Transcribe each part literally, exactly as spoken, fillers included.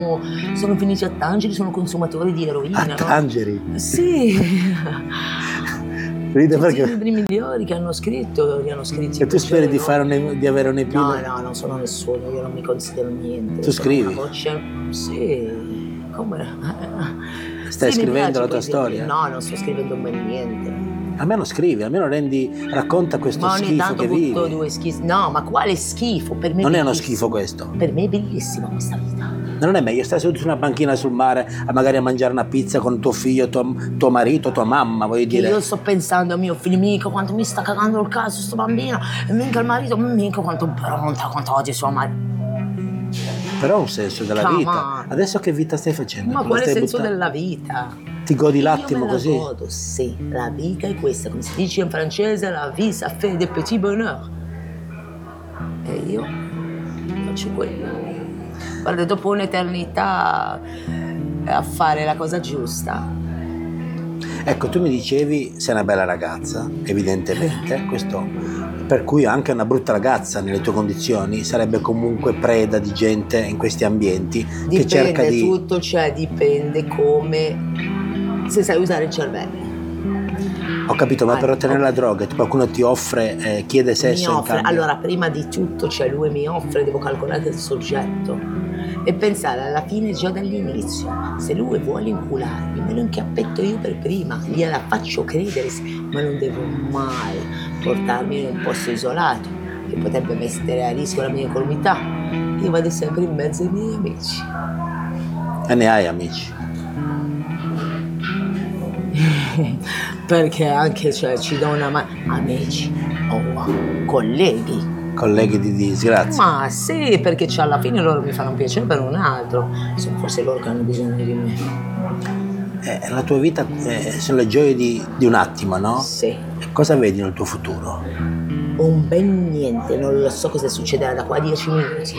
sono finiti a Tangeri, sono consumatori di eroina. A Tangeri? No? Sì. Ride Tutti perché... i libri migliori che hanno scritto, li hanno scritti. E tu speri di, fare un, di avere un epilogo? No, no, non sono nessuno, io non mi considero niente. Tu scrivi? Voce... Sì, come? Stai sì, scrivendo la tua storia? No, non sto scrivendo mai niente. Almeno scrivi, almeno rendi, racconta questo ma ogni schifo tanto che vivi. Due schifo. No, ma quale schifo? Per me non è è uno schifo questo. Per me è bellissima questa vita. Non è meglio stare seduto su una panchina sul mare a magari a mangiare una pizza con tuo figlio, tuo, tuo marito, tua mamma, voglio dire. Io sto pensando a mio figlio, mica quanto mi sta cagando il caso sto bambino, e mica il marito, mica quanto pronta, quanto oggi sua madre. Però ha un senso della Come vita. on. Adesso che vita stai facendo? Ma Come quale stai senso buttando? della vita? Ti godi l'attimo Io me la così? godo, sì, la vita è questa, come si dice in francese, la vie ça fait des petits bonheurs. E io faccio quello. Guarda, dopo un'eternità a fare la cosa giusta. Ecco, tu mi dicevi sei una bella ragazza, evidentemente, questo per cui anche una brutta ragazza nelle tue condizioni sarebbe comunque preda di gente in questi ambienti Dipende, che cerca di... tutto, cioè dipende come, se sai usare il cervello. Ho capito, ma Ah, per ottenere ok. la droga qualcuno ti offre, eh, chiede Mi sesso in offre, cambio? allora prima di tutto, cioè lui mi offre, devo calcolare il soggetto e pensare alla fine già dall'inizio, se lui vuole incularmi me lo inchiappetto io per prima, gliela faccio credere, ma non devo mai portarmi in un posto isolato che potrebbe mettere a rischio la mia incolumità. Io vado sempre in mezzo ai miei amici. E ne hai amici? Perché anche, cioè, ci do una mano, amici o colleghi. Colleghi di disgrazia? Ma sì, perché cioè, alla fine loro mi fanno un piacere per un altro, sono forse loro che hanno bisogno di me. Eh, la tua vita eh, sono le gioie di, di un attimo, no? Sì. Cosa vedi nel tuo futuro? Un bel niente, non lo so cosa succederà da qua a dieci minuti.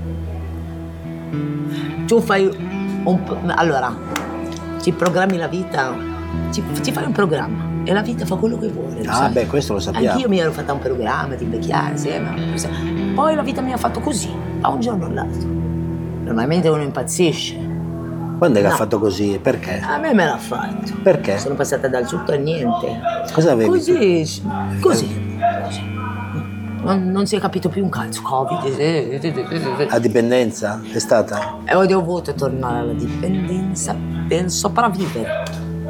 Tu fai un po', allora, ti programmi la vita, ti, ti fai un programma e la vita fa quello che vuole. Lo Ah, sai? beh, questo lo sappiamo. Anch'io mi ero fatta un programma di invecchiare, sì, ma poi la vita mi ha fatto così, da un giorno all'altro. Normalmente uno impazzisce. Quando è che No. ha fatto così? Perché? A me me l'ha fatto. Perché? Sono passata dal tutto al niente. Cosa avevi? Così, così. Non, non si è capito più un cazzo. Covid. La dipendenza è stata? E ho dovuto tornare alla dipendenza per sopravvivere.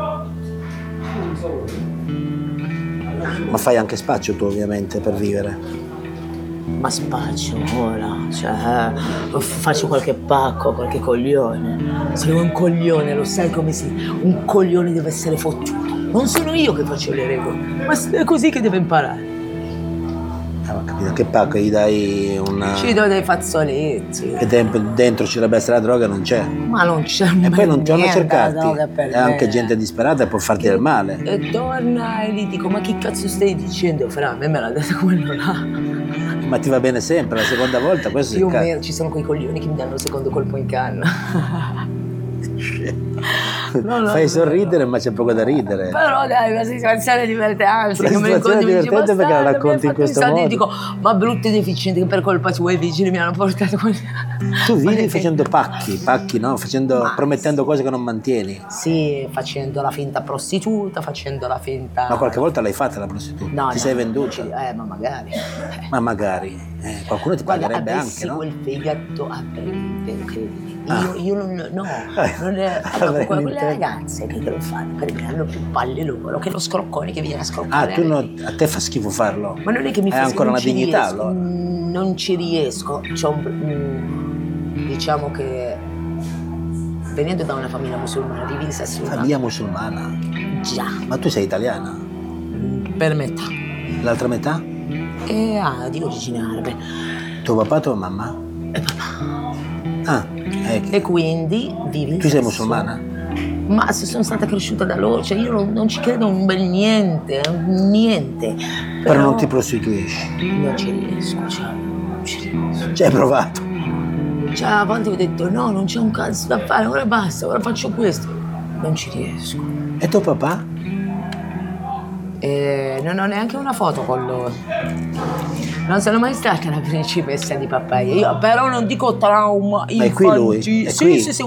Ma fai anche spaccio tu ovviamente per vivere. Ma spaccio ora, cioè, faccio qualche pacco, qualche coglione. Sei un coglione, lo sai come si... Un coglione deve essere fottuto. Non sono io che faccio le regole, ma è così che deve imparare. Eh, ho capito, che pacco, gli dai una... Ci do dei fazzoletti. Che tempo dentro ci dovrebbe essere la droga, non c'è. Ma non c'è E poi non torna a niente, la cercarti. droga per È anche me. gente disperata e può farti del male. E torna e gli dico, ma che cazzo stai dicendo? Fra, a me me l'ha detto quello là. Ma ti va bene sempre, la seconda volta questo Più o si ca- meno, ci sono quei coglioni che mi danno il secondo colpo in canna. No, no, Fai no. sorridere ma c'è poco da ridere. Però dai, una situazione divertente. Una che mi situazione incontri, mi dice, divertente perché la "Bastardo, mi hai racconti in fatto questo i soldi", modo. e dico, ma brutti e deficienti che per colpa tua i vigili mi hanno portato qui. Tu vivi Ma- facendo pacchi, pacchi no? Facendo, Ma promettendo cose che non mantieni. Sì, facendo la finta prostituta, facendo la finta... Ma qualche volta l'hai fatta la prostituta? No, ti no, sei non venduta? ci- Eh, ma magari. Ma magari. Eh, qualcuno ti Guarda, pagherebbe avessi anche, no? quel fegato, avrei, credimi. Io, Ah. io non, no, Eh, non è, allora, avrei quelle l'intento. ragazze che te lo fanno, perché hanno più palle loro che lo scroccone che viene a Ah, scroccare. tu no, a te fa schifo farlo. Ma non è che mi Hai fa ancora non una ci dignità, riesco, allora. mm, non ci riesco. C'ho un, mm, diciamo che venendo da una famiglia musulmana, vivi in Sassuolo. Famiglia musulmana. Già, Ma tu sei italiana? per metà. L'altra metà? E ah, di origine arabe. Tuo papà e tua mamma? E papà. Ah, eh, E quindi vivi in tu sei Sassuolo. musulmana? Ma se sono stata cresciuta da loro, cioè io non, non ci credo un bel niente, niente. Però, Però non ti prostituisci. non ci riesco, cioè, non ci riesco. Ci hai provato. Cioè, a volte ho detto no, non c'è un cazzo da fare, ora basta, ora faccio questo. Non ci riesco. E tuo papà? E non ho neanche una foto con loro. Non sono mai stata la principessa di papaya. Io però non dico trauma. Ma è qui lui? infantile. È Sì, qui? sì, sì,